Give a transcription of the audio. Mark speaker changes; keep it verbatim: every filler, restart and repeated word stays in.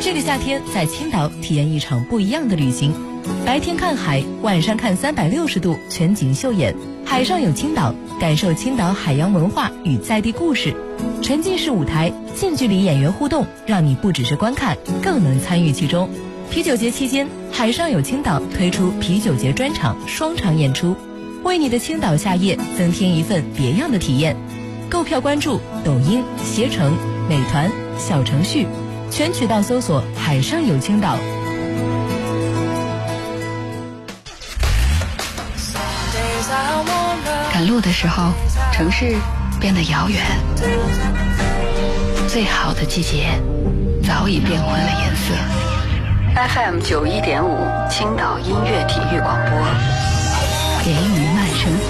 Speaker 1: 这个夏天在青岛体验一场不一样的旅行，白天看海，晚上看三百六十度全景秀眼，海上有青岛，感受青岛海洋文化与在地故事。沉浸式舞台，近距离演员互动，让你不只是观看，更能参与其中。啤酒节期间，海上有青岛推出啤酒节专场双场演出，为你的青岛夏夜增添一份别样的体验。购票关注抖音、携程、美团、小程序，全渠道搜索海上有青岛。
Speaker 2: 赶路的时候，城市变得遥远，最好的季节早已变换了颜色。F M 九一点五，青岛音乐体育广播，给你慢生活。